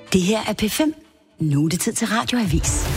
Det her er P5. Nu er det tid til Radioavis.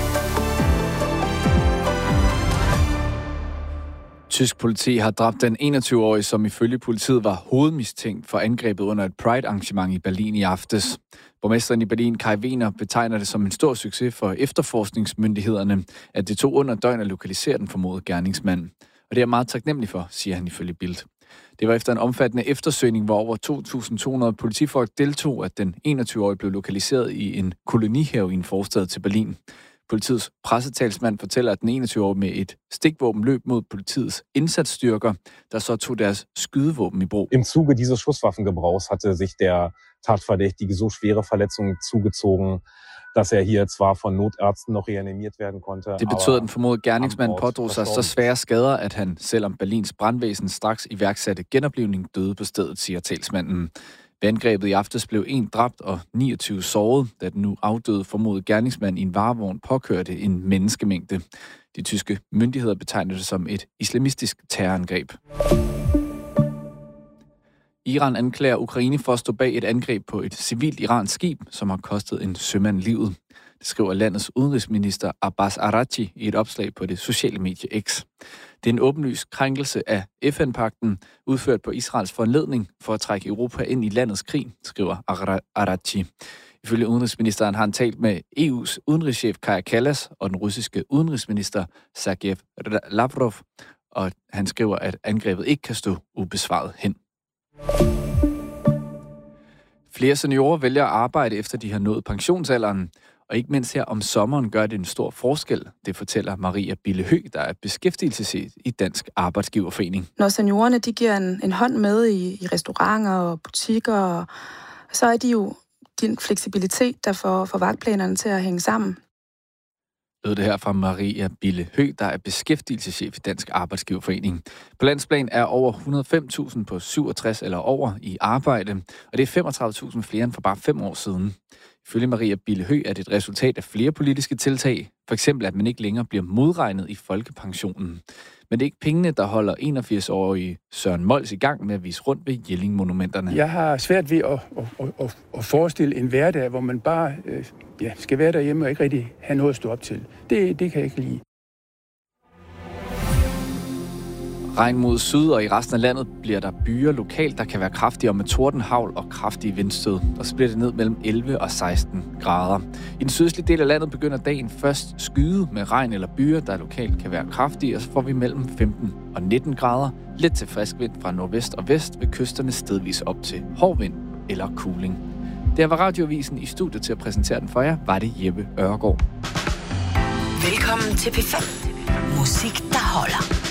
Tysk politi har dræbt den 21-årige, som ifølge politiet var hovedmistænkt for angrebet under et Pride-arrangement i Berlin i aftes. Borgmesteren i Berlin, Kai Wehner, betegner det som en stor succes for efterforskningsmyndighederne, at det tog under døgn at lokalisere den formodede gerningsmand. Og det er jeg meget taknemmelig for, siger han ifølge Bild. Det var efter en omfattende eftersøgning, hvor over 2.200 politifolk deltog, at den 21-årige blev lokaliseret i en kolonihave i en forstad til Berlin. Politiets pressetalsmand fortæller, at den 21-årige med et stikvåben løb mod politiets indsatsstyrker, der så tog deres skydevåben i brug. Im Zuge dieses Schusswaffengebrauchs hatte sich der Tatverdächtige so schwere Verletzungen zugezogen, dass hier zwar von Notärzten noch reanimiert werden konnte. Det betød, at den formodede gerningsmand pådrog sig så svære skader, at han, selvom Berlins brandvæsen straks iværksatte genoplivning, døde på stedet, siger talsmanden. Ved angrebet i aftes blev 1 dræbt og 29 såret, da den nu afdøde formodede gerningsmand i en varevogn påkørte en menneskemængde. De tyske myndigheder betegner det som et islamistisk terrorangreb. Iran anklager Ukraine for at stå bag et angreb på et civilt iransk skib, som har kostet en sømand livet. Det skriver landets udenrigsminister Abbas Araghchi i et opslag på det sociale medie X. Det er en åbenlys krænkelse af FN-pagten, udført på Israels foranledning for at trække Europa ind i landets krig, skriver Araghchi. Ifølge udenrigsministeren har han talt med EU's udenrigschef Kaja Kallas og den russiske udenrigsminister Sergej Lavrov, og han skriver, at angrebet ikke kan stå ubesvaret hen. Flere seniorer vælger at arbejde efter de har nået pensionsalderen, og ikke mindst her om sommeren gør det en stor forskel. Det fortæller Maria Bille Høgh, der er beskæftigelseschef i Dansk Arbejdsgiverforening. Når seniorerne de giver en hånd med i restauranter og butikker, så er de jo din fleksibilitet, der får vagtplanerne til at hænge sammen. Det her fra Maria Bille Høgh, der er beskæftigelseschef i Dansk Arbejdsgiverforening. På landsplan er over 105.000 på 67 eller over i arbejde, og det er 35.000 flere end for bare 5 år siden. Ifølge Maria Bille Høgh er det et resultat af flere politiske tiltag, for eksempel at man ikke længere bliver modregnet i folkepensionen. Men det er ikke pengene, der holder 81-årige Søren Mols i gang med at vise rundt ved Jelling-monumenterne. Jeg har svært ved at forestille en hverdag, hvor man bare skal være derhjemme og ikke rigtig have noget at stå op til. Det kan jeg ikke lide. Regn mod syd, og i resten af landet bliver der byer lokalt, der kan være kraftigere med tordenhagl og kraftige vindstød. Og så bliver det ned mellem 11 og 16 grader. I den sydøstlige del af landet begynder dagen først skyde med regn eller byer, der lokalt kan være kraftige, og så får vi mellem 15 og 19 grader. Lidt til frisk vind fra nordvest og vest ved kysterne stedvis op til hård vind eller kuling. Der var Radioavisen i studiet til at præsentere den for jer, var det Jeppe Ørgaard. Velkommen til P5. Musik, der holder.